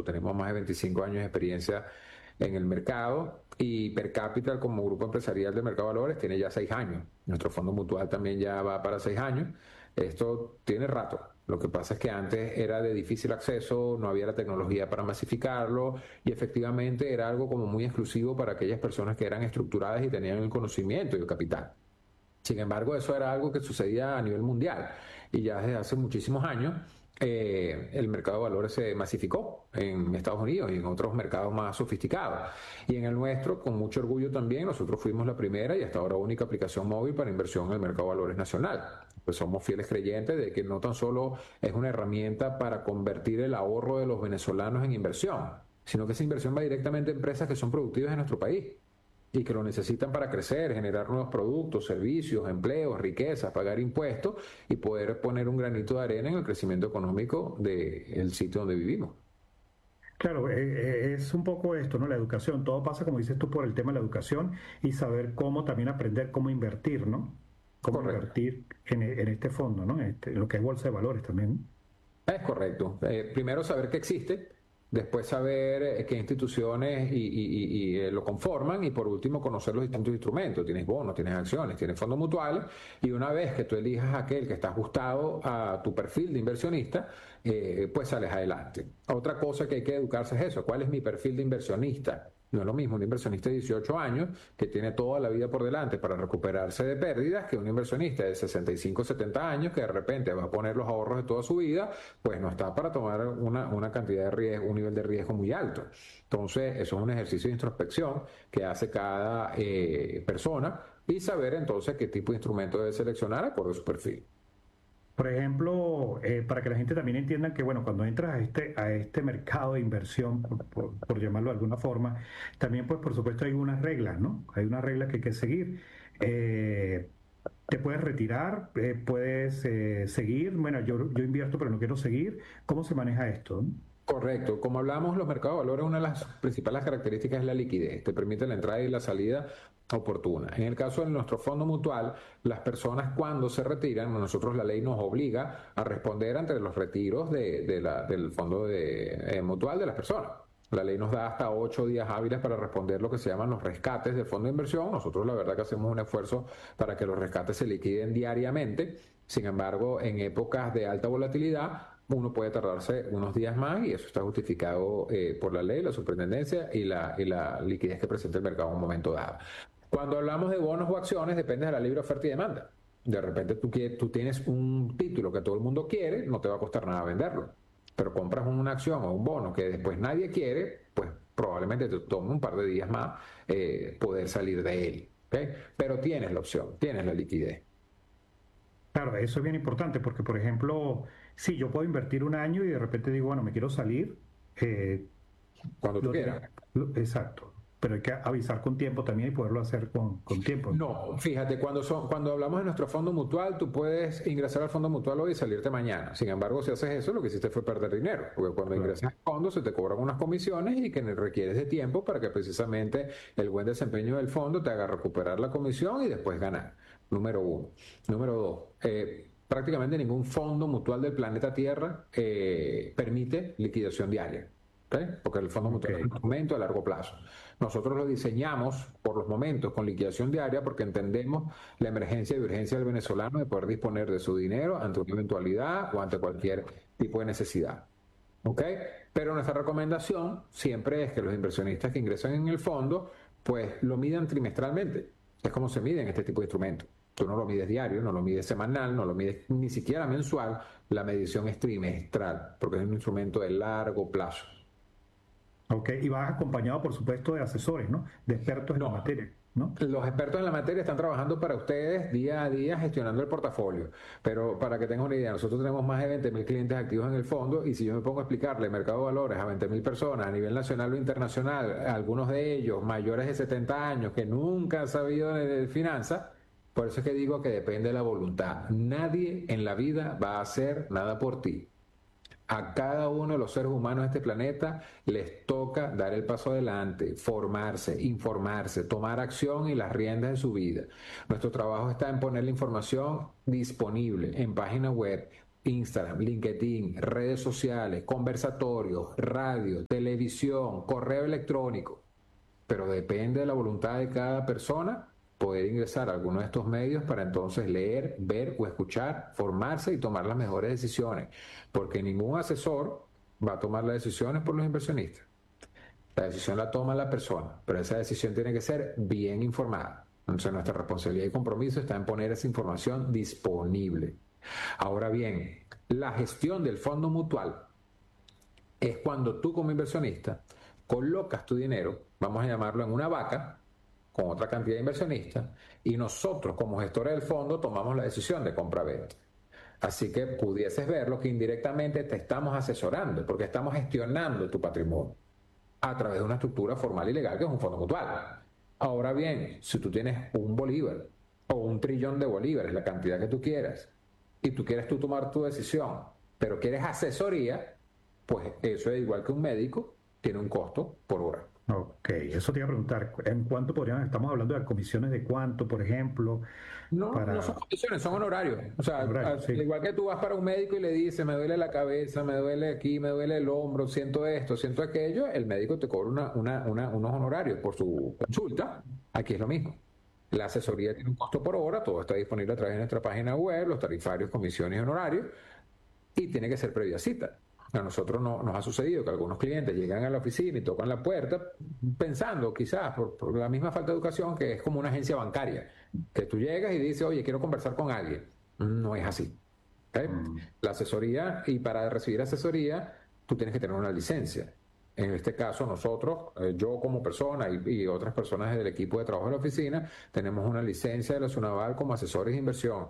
tenemos más de 25 años de experiencia en el mercado y Per Capital como grupo empresarial del mercado de valores tiene ya 6 años. Nuestro fondo mutual también ya va para 6 años. Esto tiene rato. Lo que pasa es que antes era de difícil acceso, no había la tecnología para masificarlo y efectivamente era algo como muy exclusivo para aquellas personas que eran estructuradas y tenían el conocimiento y el capital. Sin embargo, eso era algo que sucedía a nivel mundial y ya desde hace muchísimos años el mercado de valores se masificó en Estados Unidos y en otros mercados más sofisticados. Y en el nuestro, con mucho orgullo también, nosotros fuimos la primera y hasta ahora única aplicación móvil para inversión en el mercado de valores nacional. Pues somos fieles creyentes de que no tan solo es una herramienta para convertir el ahorro de los venezolanos en inversión, sino que esa inversión va directamente a empresas que son productivas en nuestro país y que lo necesitan para crecer, generar nuevos productos, servicios, empleos, riquezas, pagar impuestos y poder poner un granito de arena en el crecimiento económico del sitio donde vivimos. Claro, es un poco esto, ¿no? La educación, todo pasa, como dices tú, por el tema de la educación y saber cómo también aprender cómo invertir, ¿no? Cómo Correcto. invertir en este fondo, ¿no? En lo que es bolsa de valores también. Es correcto. Primero saber que existe, después saber qué instituciones lo conforman y por último conocer los distintos instrumentos. Tienes bonos, tienes acciones, tienes fondos mutuales y una vez que tú elijas aquel que está ajustado a tu perfil de inversionista, pues sales adelante. Otra cosa que hay que educarse es eso. ¿Cuál es mi perfil de inversionista? No es lo mismo un inversionista de 18 años que tiene toda la vida por delante para recuperarse de pérdidas que un inversionista de 65 o 70 años que de repente va a poner los ahorros de toda su vida, pues no está para tomar una cantidad de riesgo, un nivel de riesgo muy alto. Entonces, eso es un ejercicio de introspección que hace cada persona y saber entonces qué tipo de instrumento debe seleccionar de acuerdo a su perfil. Por ejemplo, para que la gente también entienda que, bueno, cuando entras a este mercado de inversión, por llamarlo de alguna forma, también, pues, por supuesto, hay unas reglas, ¿no? Hay unas reglas que hay que seguir. Eh, Te puedes retirar, puedes seguir. Bueno, yo invierto, pero no quiero seguir. ¿Cómo se maneja esto? Correcto. Como hablamos, los mercados de valores, una de las principales características es la liquidez. Te permite la entrada y la salida oportuna. En el caso de nuestro fondo mutual, las personas cuando se retiran, nosotros la ley nos obliga a responder ante los retiros del fondo mutual de las personas. La ley nos da hasta 8 días hábiles para responder lo que se llaman los rescates del fondo de inversión. Nosotros la verdad que hacemos un esfuerzo para que los rescates se liquiden diariamente. Sin embargo, en épocas de alta volatilidad, uno puede tardarse unos días más y eso está justificado por la ley, la superintendencia y la liquidez que presenta el mercado en un momento dado. Cuando hablamos de bonos o acciones, depende de la libre oferta y demanda. De repente tú tienes un título que todo el mundo quiere, no te va a costar nada venderlo. Pero compras una acción o un bono que después nadie quiere, pues probablemente te tome un par de días más poder salir de él. ¿Okay? Pero tienes la opción, tienes la liquidez. Claro, eso es bien importante porque, por ejemplo, sí, yo puedo invertir un año y de repente digo, bueno, me quiero salir. eh, Cuando tú quieras. exacto, pero hay que avisar con tiempo también y poderlo hacer con tiempo. No, fíjate, cuando hablamos de nuestro fondo mutual, tú puedes ingresar al fondo mutual hoy y salirte mañana. Sin embargo, si haces eso, lo que hiciste fue perder dinero, porque cuando Claro. ingresas al fondo se te cobran unas comisiones y que requieres de tiempo para que precisamente el buen desempeño del fondo te haga recuperar la comisión y después ganar. Número uno. Número dos, prácticamente ningún fondo mutual del planeta Tierra permite liquidación diaria. ¿Ok? Porque el fondo Ok. mutual es un instrumento a largo plazo. Nosotros lo diseñamos por los momentos con liquidación diaria porque entendemos la emergencia y urgencia del venezolano de poder disponer de su dinero ante una eventualidad o ante cualquier tipo de necesidad. ¿Ok? Pero nuestra recomendación siempre es que los inversionistas que ingresan en el fondo pues lo midan trimestralmente. Es como se miden este tipo de instrumentos. Tú no lo mides diario, no lo mides semanal, no lo mides ni siquiera mensual. La medición es trimestral porque es un instrumento de largo plazo. Ok, y vas acompañado, por supuesto, de asesores, ¿no? De expertos en la No, materia, ¿no? los expertos en la materia están trabajando para ustedes día a día gestionando el portafolio. Pero para que tengan una idea, nosotros tenemos más de 20.000 clientes activos en el fondo y si yo me pongo a explicarle el mercado de valores a 20.000 personas a nivel nacional o internacional, algunos de ellos mayores de 70 años que nunca han sabido de finanzas, por eso es que digo que depende de la voluntad. Nadie en la vida va a hacer nada por ti. A cada uno de los seres humanos de este planeta les toca dar el paso adelante, formarse, informarse, tomar acción y las riendas de su vida. Nuestro trabajo está en poner la información disponible en página web Instagram, LinkedIn, redes sociales, conversatorios, radio, televisión, correo electrónico. Pero depende de la voluntad de cada persona poder ingresar a alguno de estos medios para entonces leer, ver o escuchar, formarse y tomar las mejores decisiones. Porque ningún asesor va a tomar las decisiones por los inversionistas. La decisión la toma la persona, pero esa decisión tiene que ser bien informada. Entonces nuestra responsabilidad y compromiso está en poner esa información disponible. Ahora bien, la gestión del fondo mutual es cuando tú como inversionista colocas tu dinero, vamos a llamarlo en una vaca, con otra cantidad de inversionistas, y nosotros como gestores del fondo tomamos la decisión de compra-venta. Así que pudieses verlo que indirectamente te estamos asesorando, porque estamos gestionando tu patrimonio a través de una estructura formal y legal que es un fondo mutual. Ahora bien, si tú tienes un bolívar o 1 trillón de bolívares, la cantidad que tú quieras, y tú quieres tomar tu decisión, pero quieres asesoría, pues eso es igual que un médico, tiene un costo por hora. Ok, eso te iba a preguntar, ¿en cuánto podrían, estamos hablando de comisiones de cuánto, por ejemplo? No son comisiones, son honorarios. O sea, Sí. igual que tú vas para un médico y le dices, me duele la cabeza, me duele aquí, me duele el hombro, siento esto, siento aquello, el médico te cobra unos honorarios por su consulta. Aquí es lo mismo. La asesoría tiene un costo por hora, todo está disponible a través de nuestra página web, los tarifarios, comisiones y honorarios, y tiene que ser previa cita. A nosotros nos ha sucedido que algunos clientes llegan a la oficina y tocan la puerta pensando quizás por la misma falta de educación que es como una agencia bancaria, que tú llegas y dices, oye, quiero conversar con alguien. No es así. ¿Okay? La asesoría, y para recibir asesoría, tú tienes que tener una licencia. En este caso, nosotros, yo como persona y otras personas del equipo de trabajo de la oficina, tenemos una licencia de la SUNAVAL como asesores de inversión.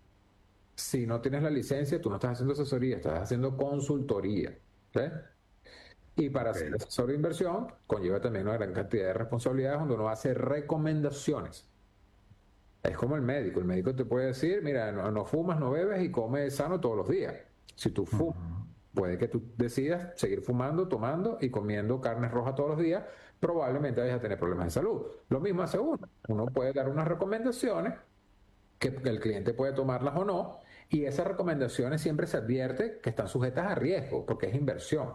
Si no tienes la licencia, tú no estás haciendo asesoría, estás haciendo consultoría. ¿Okay? Y para ser asesor de inversión, conlleva también una gran cantidad de responsabilidades donde uno hace recomendaciones. Es como el médico te puede decir, mira, no fumas, no bebes y comes sano todos los días. Si tú fumas, puede que tú decidas seguir fumando, tomando y comiendo carne roja todos los días, probablemente vayas a tener problemas de salud. Lo mismo hace uno. Uno puede dar unas recomendaciones que el cliente puede tomarlas o no, y esas recomendaciones siempre se advierte que están sujetas a riesgo, porque es inversión.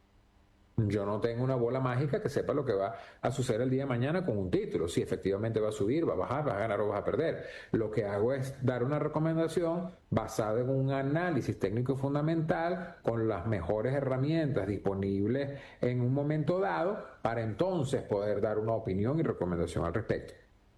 Yo no tengo una bola mágica que sepa lo que va a suceder el día de mañana con un título, si efectivamente va a subir, va a bajar, vas a ganar o vas a perder. Lo que hago es dar una recomendación basada en un análisis técnico fundamental con las mejores herramientas disponibles en un momento dado para entonces poder dar una opinión y recomendación al respecto.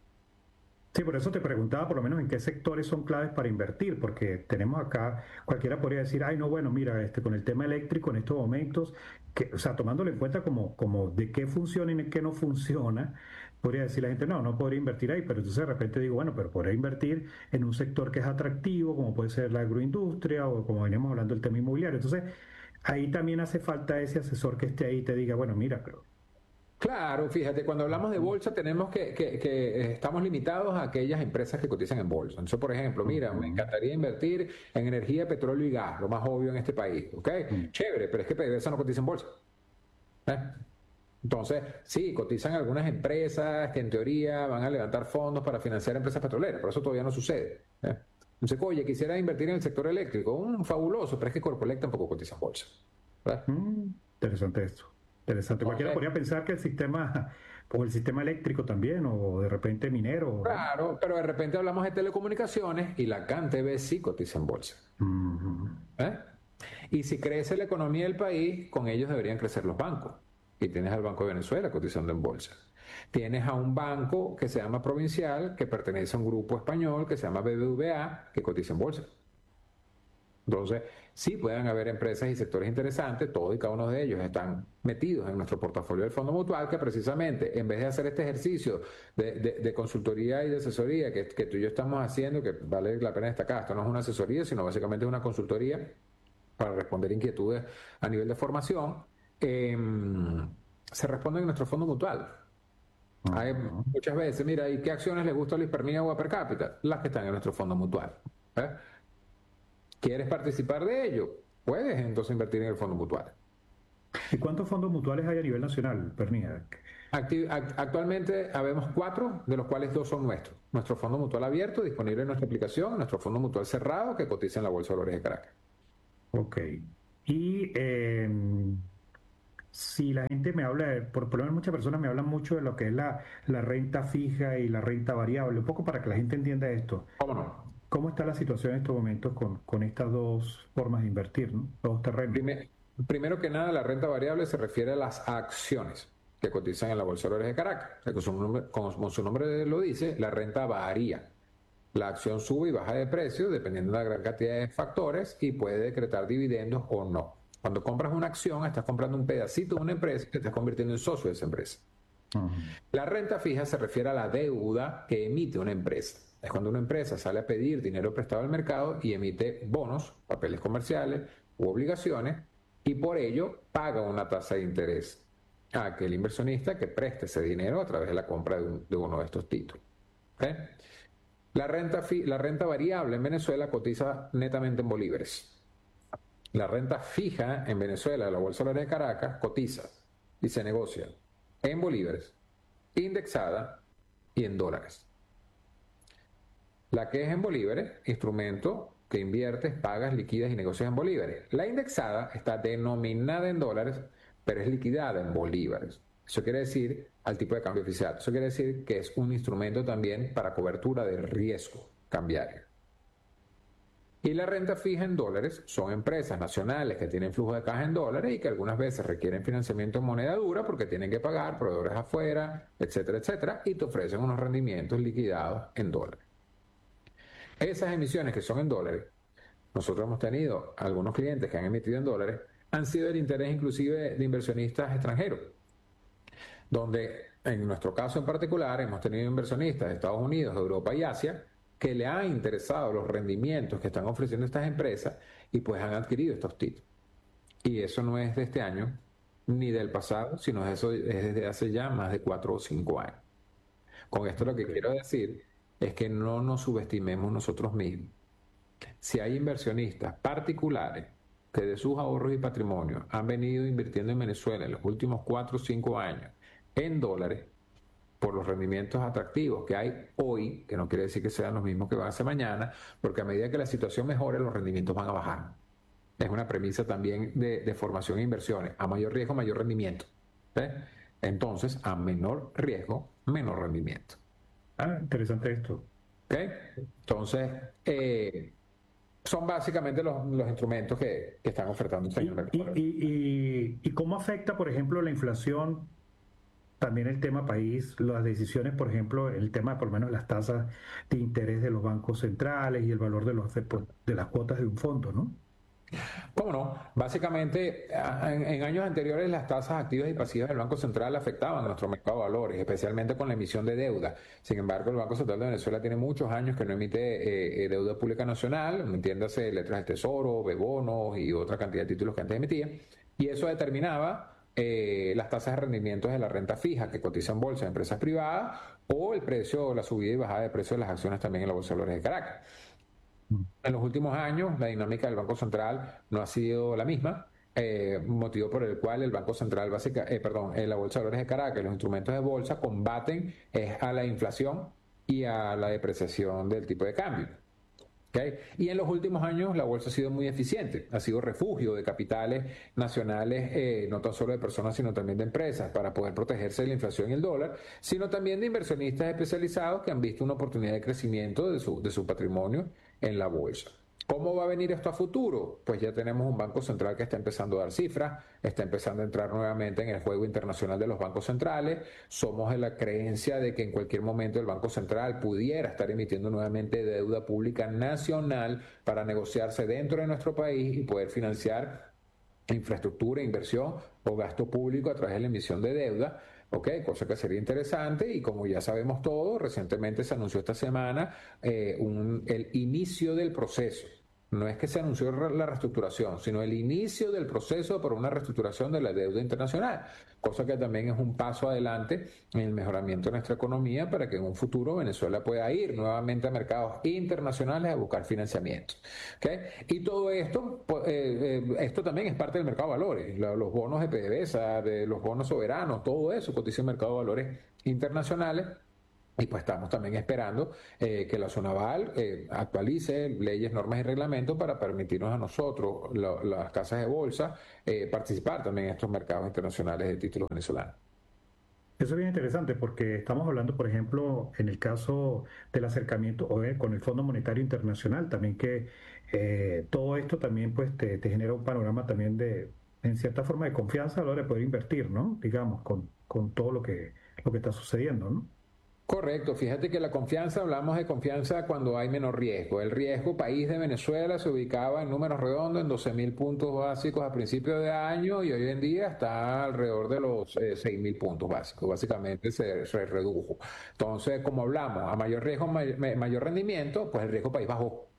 Sí, por eso te preguntaba por lo menos en qué sectores son claves para invertir, porque tenemos acá, cualquiera podría decir, ay, no, bueno, mira, con el tema eléctrico en estos momentos, que, o sea, tomándolo en cuenta como de qué funciona y de qué no funciona, podría decir la gente, no podría invertir ahí, pero entonces de repente digo, bueno, pero podría invertir en un sector que es atractivo, como puede ser la agroindustria o como veníamos hablando del tema inmobiliario. Entonces, ahí también hace falta ese asesor que esté ahí y te diga, bueno, mira, pero Claro, fíjate, cuando hablamos de bolsa tenemos que estamos limitados a aquellas empresas que cotizan en bolsa. Entonces, por ejemplo, mira, me encantaría invertir en energía, petróleo y gas, lo más obvio en este país, ¿ok? Chévere, pero es que PDVSA no cotiza en bolsa. ¿Eh? Entonces, sí, cotizan algunas empresas que en teoría van a levantar fondos para financiar empresas petroleras, pero eso todavía no sucede. Entonces, oye, quisiera invertir en el sector eléctrico, fabuloso, pero es que Corpoelec tampoco cotiza en bolsa. ¿Verdad? Interesante esto. Interesante. Cualquiera podría pensar que el sistema, o el sistema eléctrico también, o de repente minero. Claro, pero de repente hablamos de telecomunicaciones y la CanTV sí cotiza en bolsa. ¿Eh? Y si crece la economía del país, con ellos deberían crecer los bancos. Y tienes al Banco de Venezuela cotizando en bolsa. Tienes a un banco que se llama Provincial, que pertenece a un grupo español que se llama BBVA, que cotiza en bolsa. Entonces, sí pueden haber empresas y sectores interesantes, todos y cada uno de ellos están metidos en nuestro portafolio del Fondo Mutual, que precisamente en vez de hacer este ejercicio de consultoría y de asesoría que tú y yo estamos haciendo, que vale la pena destacar, esto no es una asesoría, sino básicamente es una consultoría para responder inquietudes a nivel de formación, se responden en nuestro Fondo Mutual. Hay muchas veces, mira, ¿y qué acciones le gusta a Luis Pernilla o a Per Cápita? Las que están en nuestro Fondo Mutual. ¿Quieres participar de ello? Puedes entonces invertir en el fondo mutual. ¿Y cuántos fondos mutuales hay a nivel nacional, Pernilla? Actualmente habemos 4, de los cuales 2 son nuestros. Nuestro fondo mutual abierto, disponible en nuestra aplicación, nuestro fondo mutual cerrado, que cotiza en la Bolsa de Valores de Caracas. Ok. Y si la gente me habla, por lo menos muchas personas me hablan mucho de lo que es la renta fija y la renta variable, un poco para que la gente entienda esto. ¿Cómo no? ¿Cómo está la situación en estos momentos con estas dos formas de invertir, ¿no? Dos terrenos. Prime- Primero que nada, la renta variable se refiere a las acciones que cotizan en la Bolsa de Valores de Caracas. O sea, como su nombre lo dice, la renta varía. La acción sube y baja de precio dependiendo de la gran cantidad de factores y puede decretar dividendos o no. Cuando compras una acción, estás comprando un pedacito de una empresa y te estás convirtiendo en socio de esa empresa. Ujú. La renta fija se refiere a la deuda que emite una empresa. Es cuando una empresa sale a pedir dinero prestado al mercado y emite bonos, papeles comerciales u obligaciones y por ello paga una tasa de interés a aquel inversionista que preste ese dinero a través de la compra de uno de estos títulos. ¿Okay? La renta variable en Venezuela cotiza netamente en bolívares. La renta fija en Venezuela, la Bolsa de Valores de Caracas, cotiza y se negocia en bolívares, indexada y en dólares. La que es en bolívares, instrumento que inviertes, pagas, liquidas y negocias en bolívares. La indexada está denominada en dólares, pero es liquidada en bolívares. Eso quiere decir al tipo de cambio oficial. Eso quiere decir que es un instrumento también para cobertura de riesgo cambiario. Y la renta fija en dólares son empresas nacionales que tienen flujo de caja en dólares y que algunas veces requieren financiamiento en moneda dura porque tienen que pagar proveedores afuera, etcétera, etcétera, y te ofrecen unos rendimientos liquidados en dólares. Esas emisiones que son en dólares, nosotros hemos tenido algunos clientes que han emitido en dólares, han sido el interés inclusive de inversionistas extranjeros, donde en nuestro caso en particular hemos tenido inversionistas de Estados Unidos, Europa y Asia que le han interesado los rendimientos que están ofreciendo estas empresas y pues han adquirido estos títulos. Y eso no es de este año ni del pasado, sino eso es desde hace ya más de 4 o 5 años. Con esto lo que Ok. quiero decir es que no nos subestimemos nosotros mismos. Si hay inversionistas particulares que de sus ahorros y patrimonio han venido invirtiendo en Venezuela en los últimos 4 o 5 años en dólares por los rendimientos atractivos que hay hoy, que no quiere decir que sean los mismos que van a ser mañana, porque a medida que la situación mejore, los rendimientos van a bajar. Es una premisa también de formación e inversiones. A mayor riesgo, mayor rendimiento. ¿Sí? Entonces, a menor riesgo, menor rendimiento. Ah, interesante esto. ¿Ok? Entonces, son básicamente los instrumentos que están ofertando en el ¿Y, y, mercado. y cómo afecta, por ejemplo, la inflación, también el tema país, las decisiones, por ejemplo, el tema, por lo menos, las tasas de interés de los bancos centrales y el valor de las cuotas de un fondo, ¿no? ¿Cómo no? Básicamente, en años anteriores las tasas activas y pasivas del Banco Central afectaban a nuestro mercado de valores, especialmente con la emisión de deuda. Sin embargo, el Banco Central de Venezuela tiene muchos años que no emite deuda pública nacional, entiéndase letras del Tesoro, bonos y otra cantidad de títulos que antes emitía, y eso determinaba las tasas de rendimientos de la renta fija que cotiza en bolsa de empresas privadas o el precio, la subida y bajada de precio de las acciones también en la Bolsa de Valores de Caracas. Mm. En los últimos años, la dinámica del Banco Central no ha sido la misma, motivo por el cual el Banco Central, la Bolsa de Valores de Caracas, los instrumentos de bolsa combaten a la inflación y a la depreciación del tipo de cambio. ¿Okay? Y en los últimos años la bolsa ha sido muy eficiente, ha sido refugio de capitales nacionales, no tan solo de personas, sino también de empresas, para poder protegerse de la inflación y el dólar, sino también de inversionistas especializados que han visto una oportunidad de crecimiento de su patrimonio en la bolsa. ¿Cómo va a venir esto a futuro? Pues ya tenemos un Banco Central que está empezando a dar cifras, está empezando a entrar nuevamente en el juego internacional de los bancos centrales. Somos de la creencia de que en cualquier momento el Banco Central pudiera estar emitiendo nuevamente deuda pública nacional para negociarse dentro de nuestro país y poder financiar infraestructura, inversión o gasto público a través de la emisión de deuda. ¿Ok? Cosa que sería interesante y como ya sabemos todo, recientemente se anunció esta semana el inicio del proceso. No es que se anunció la reestructuración, sino el inicio del proceso por una reestructuración de la deuda internacional, cosa que también es un paso adelante en el mejoramiento de nuestra economía para que en un futuro Venezuela pueda ir nuevamente a mercados internacionales a buscar financiamiento. ¿Okay? Y todo esto, esto también es parte del mercado de valores, los bonos de PDVSA, de los bonos soberanos, todo eso cotiza en mercado de valores internacionales Y pues estamos también esperando que la zona Val actualice leyes, normas y reglamentos para permitirnos a nosotros, las casas de bolsa, participar también en estos mercados internacionales de títulos venezolanos. Eso es bien interesante porque estamos hablando, por ejemplo, en el caso del acercamiento con el Fondo Monetario Internacional, también que todo esto también pues te genera un panorama también en cierta forma, de confianza a la hora de poder invertir, ¿no? Digamos, con todo lo que está sucediendo, ¿no? Correcto, fíjate que la confianza, hablamos de confianza cuando hay menos riesgo. El riesgo país de Venezuela se ubicaba en números redondos en 12.000 puntos básicos a principios de año y hoy en día está alrededor de los 6.000 puntos básicos. Básicamente se redujo. Entonces, como hablamos, a mayor riesgo, mayor rendimiento, pues el riesgo país bajó.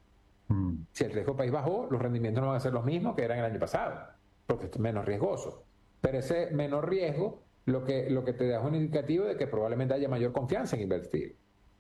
Mm. Si el riesgo país bajó, los rendimientos no van a ser los mismos que eran el año pasado, porque es menos riesgoso. Pero ese menor riesgo lo que te da es un indicativo de que probablemente haya mayor confianza en invertir.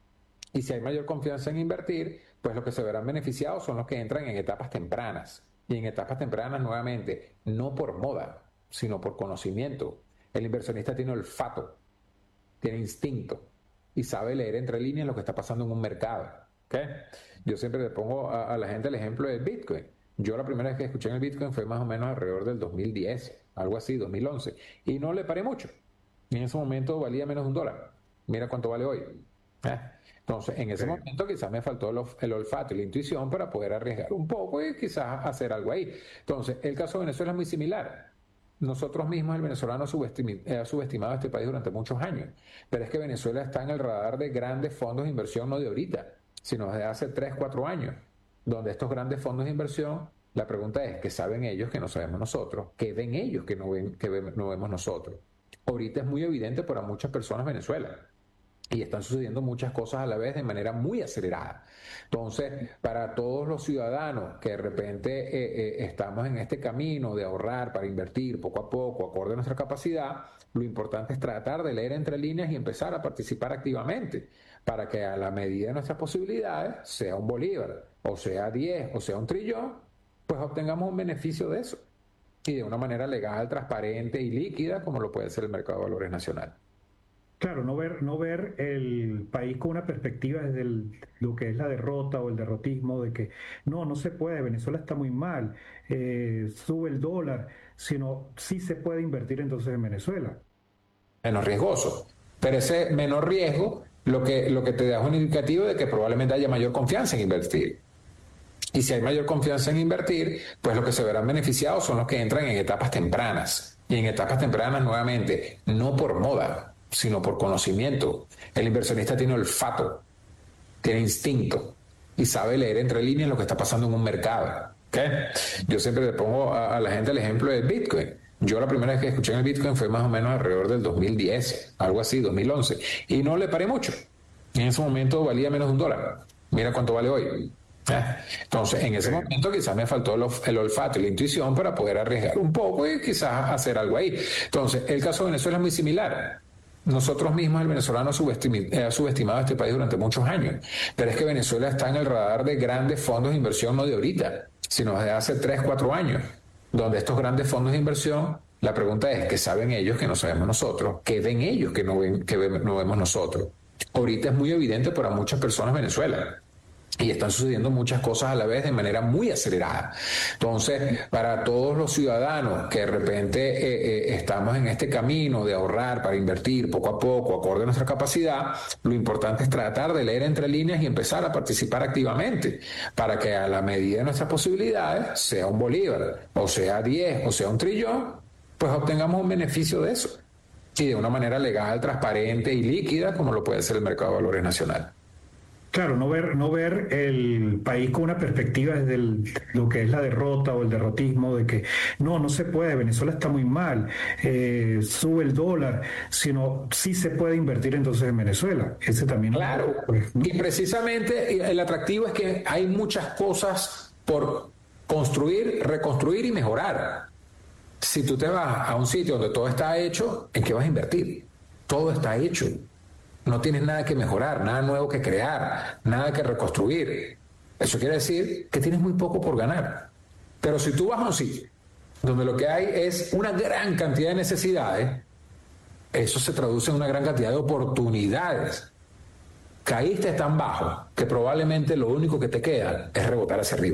Y si hay mayor confianza en invertir, pues los que se verán beneficiados son los que entran en etapas tempranas. Y en etapas tempranas, nuevamente, no por moda, sino por conocimiento. El inversionista tiene olfato, tiene instinto y sabe leer entre líneas lo que está pasando en un mercado. ¿Okay? Yo siempre le pongo a la gente el ejemplo del Bitcoin. Yo la primera vez que escuché en el Bitcoin fue más o menos alrededor del 2010, algo así, 2011. Y no le paré mucho. Y en ese momento valía menos de $1. Mira cuánto vale hoy. Entonces, en ese momento quizás me faltó el olfato y la intuición para poder arriesgar un poco y quizás hacer algo ahí. Entonces, el caso de Venezuela es muy similar. Nosotros mismos, el venezolano, ha subestimado a este país durante muchos años. Pero es que Venezuela está en el radar de grandes fondos de inversión, no de ahorita, sino desde hace 3, 4 años, donde estos grandes fondos de inversión, la pregunta es, ¿qué saben ellos que no sabemos nosotros? ¿Qué ven ellos que no vemos nosotros? Ahorita es muy evidente para muchas personas Venezuela. Y están sucediendo muchas cosas a la vez de manera muy acelerada. Entonces, para todos los ciudadanos que de repente estamos en este camino de ahorrar para invertir poco a poco, acorde a nuestra capacidad, lo importante es tratar de leer entre líneas y empezar a participar activamente para que a la medida de nuestras posibilidades, sea un bolívar, o sea 10, o sea un trillón, pues obtengamos un beneficio de eso. Y de una manera legal, transparente y líquida, como lo puede ser el mercado de valores nacional. Claro, no ver el país con una perspectiva desde lo que es la derrota o el derrotismo de que no se puede, Venezuela está muy mal, sube el dólar, sino sí se puede invertir entonces en Venezuela. Menos riesgoso. Pero ese menor riesgo lo que te da es un indicativo de que probablemente haya mayor confianza en invertir. Y si hay mayor confianza en invertir, pues los que se verán beneficiados son los que entran en etapas tempranas. Y en etapas tempranas, nuevamente, no por moda, sino por conocimiento. El inversionista tiene olfato, tiene instinto y sabe leer entre líneas lo que está pasando en un mercado. ¿Okay? Yo siempre le pongo a la gente el ejemplo del Bitcoin. Yo la primera vez que escuché en el Bitcoin fue más o menos alrededor del 2010, algo así, 2011. Y no le paré mucho. En ese momento valía menos de $1. Mira cuánto vale hoy. Entonces, en ese momento quizás me faltó el olfato y la intuición para poder arriesgar un poco y quizás hacer algo ahí. Entonces, el caso de Venezuela es muy similar. Nosotros mismos, el venezolano, ha subestimado a este país durante muchos años. Pero es que Venezuela está en el radar de grandes fondos de inversión, no de ahorita, sino desde hace 3, 4 años, donde estos grandes fondos de inversión, la pregunta es, ¿qué saben ellos que no sabemos nosotros? ¿Qué ven ellos que no vemos nosotros? Ahorita es muy evidente para muchas personas Venezuela. Y están sucediendo muchas cosas a la vez de manera muy acelerada. Entonces, para todos los ciudadanos que de repente estamos en este camino de ahorrar para invertir poco a poco, acorde a nuestra capacidad, lo importante es tratar de leer entre líneas y empezar a participar activamente para que a la medida de nuestras posibilidades, sea un bolívar, o sea 10, o sea un trillón, pues obtengamos un beneficio de eso. Y de una manera legal, transparente y líquida, como lo puede ser el mercado de valores nacional. Claro, no ver el país con una perspectiva desde lo que es la derrota o el derrotismo de que no se puede, Venezuela está muy mal, sube el dólar, sino sí se puede invertir entonces en Venezuela. Ese también. Claro, Pues, ¿no? y precisamente el atractivo es que hay muchas cosas por construir, reconstruir y mejorar. Si tú te vas a un sitio donde todo está hecho, ¿en qué vas a invertir? Todo está hecho. No tienes nada que mejorar, nada nuevo que crear, nada que reconstruir. Eso quiere decir que tienes muy poco por ganar. Pero si tú vas a un sitio donde lo que hay es una gran cantidad de necesidades, eso se traduce en una gran cantidad de oportunidades caíste tan bajo que probablemente lo único que te queda es rebotar hacia arriba.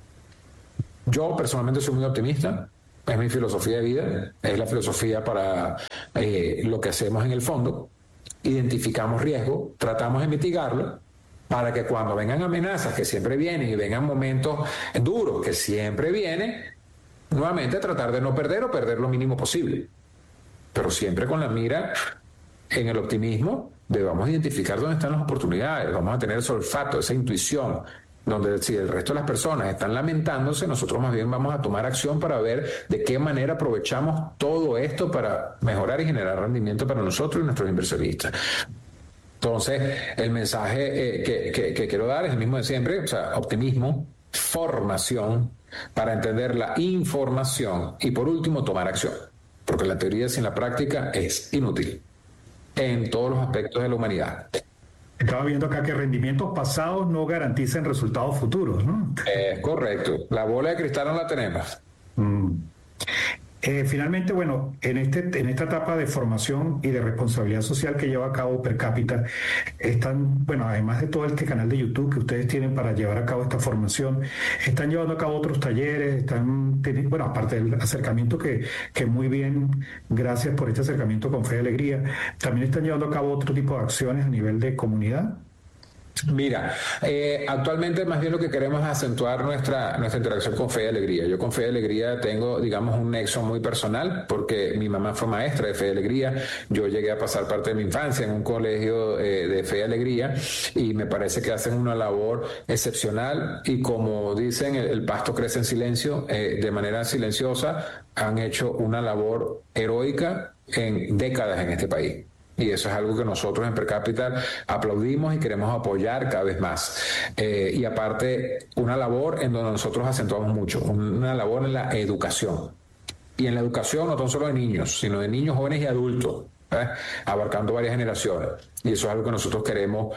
Yo personalmente soy muy optimista, es mi filosofía de vida, es la filosofía para lo que hacemos en el fondo. Identificamos riesgo, tratamos de mitigarlo para que cuando vengan amenazas que siempre vienen y vengan momentos duros que siempre vienen, nuevamente tratar de no perder o perder lo mínimo posible. Pero siempre con la mira en el optimismo de vamos a identificar dónde están las oportunidades, vamos a tener ese olfato, esa intuición, donde si el resto de las personas están lamentándose, nosotros más bien vamos a tomar acción para ver de qué manera aprovechamos todo esto para mejorar y generar rendimiento para nosotros y nuestros inversionistas. Entonces, el mensaje que quiero dar es el mismo de siempre, o sea, optimismo, formación, para entender la información y por último tomar acción, porque la teoría sin la práctica es inútil en todos los aspectos de la humanidad. Estaba viendo acá que rendimientos pasados no garantizan resultados futuros, ¿no? Es correcto. La bola de cristal no la tenemos. Finalmente, bueno, en esta etapa de formación y de responsabilidad social que lleva a cabo Per Cápita, están, bueno, además de todo este canal de YouTube que ustedes tienen para llevar a cabo esta formación, están llevando a cabo otros talleres, bueno, aparte del acercamiento que muy bien, gracias por este acercamiento con Fe y Alegría, también están llevando a cabo otro tipo de acciones a nivel de comunidad. Mira, actualmente más bien lo que queremos es acentuar nuestra interacción con Fe y Alegría. Yo con Fe y Alegría tengo, digamos, un nexo muy personal porque mi mamá fue maestra de Fe y Alegría. Yo llegué a pasar parte de mi infancia en un colegio de Fe y Alegría y me parece que hacen una labor excepcional y como dicen, el pasto crece en silencio, de manera silenciosa, han hecho una labor heroica en décadas en este país. Y eso es algo que nosotros en Per Capital aplaudimos y queremos apoyar cada vez más. Y aparte, una labor en donde nosotros acentuamos mucho, una labor en la educación. Y en la educación no tan solo de niños, sino de niños, jóvenes y adultos, abarcando varias generaciones. Y eso es algo que nosotros queremos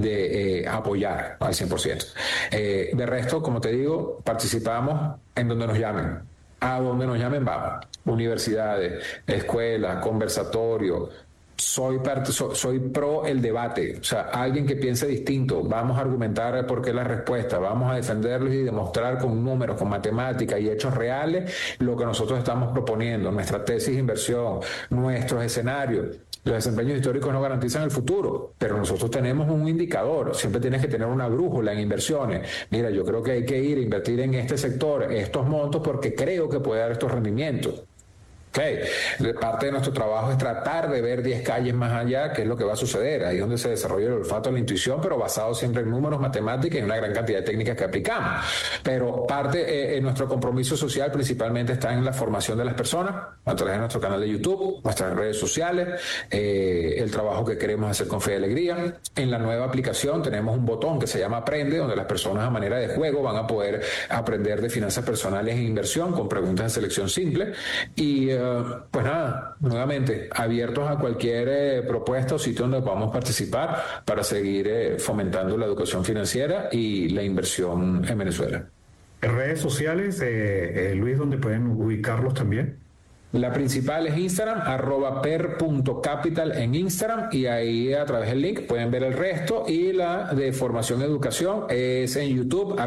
apoyar al 100%. De resto, como te digo, participamos en donde nos llamen. A donde nos llamen vamos. Universidades, escuelas, conversatorios. Soy pro el debate, o sea, alguien que piense distinto, vamos a argumentar por qué la respuesta, vamos a defenderlos y demostrar con números, con matemáticas y hechos reales lo que nosotros estamos proponiendo, nuestra tesis de inversión, nuestros escenarios. Los desempeños históricos no garantizan el futuro, pero nosotros tenemos un indicador, siempre tienes que tener una brújula en inversiones. Mira, yo creo que hay que ir a invertir en este sector, estos montos, porque creo que puede dar estos rendimientos. Parte de nuestro trabajo es tratar de ver 10 calles más allá, qué es lo que va a suceder. Ahí es donde se desarrolla el olfato, la intuición, pero basado siempre en números, matemáticas y una gran cantidad de técnicas que aplicamos. Pero parte, nuestro compromiso social principalmente está en la formación de las personas, a través de nuestro canal de YouTube, nuestras redes sociales, el trabajo que queremos hacer con Fe y Alegría. En la nueva aplicación tenemos un botón que se llama Aprende, donde las personas a manera de juego van a poder aprender de finanzas personales e inversión con preguntas de selección simple. Y pues nada, nuevamente, abiertos a cualquier propuesta o sitio donde podamos participar para seguir fomentando la educación financiera y la inversión en Venezuela. Redes sociales, Luis, donde pueden ubicarlos también. La principal es Instagram, @per.capital en Instagram, y ahí a través del link pueden ver el resto, y la de formación y educación es en YouTube,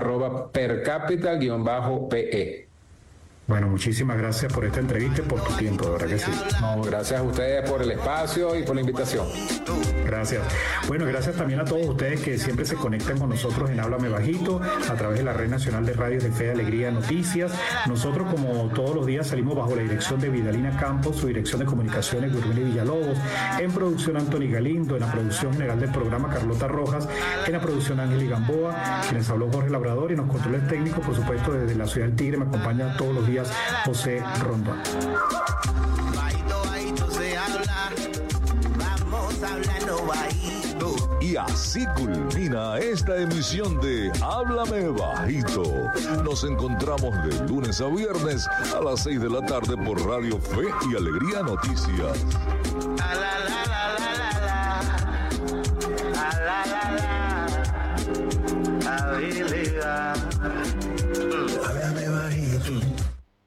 @percapital_PE. Bueno, muchísimas gracias por esta entrevista y por tu tiempo, de verdad que sí. No, gracias a ustedes por el espacio y por la invitación. Gracias. Bueno, gracias también a todos ustedes que siempre se conectan con nosotros en Háblame Bajito, a través de la Red Nacional de Radios de Fe y Alegría Noticias. Nosotros, como todos los días, salimos bajo la dirección de Vidalina Campos, su dirección de comunicaciones, Gurmini Villalobos, en producción Anthony Galindo, en la producción general del programa Carlota Rojas, en la producción Ángel Gamboa, quienes habló Jorge Labrador, y en los controles técnicos, por supuesto, desde la ciudad del Tigre, me acompaña todos los días José Rondón. Y así culmina esta emisión de Háblame Bajito. Nos encontramos de lunes a viernes a las 6 de la tarde por Radio Fe y Alegría Noticias.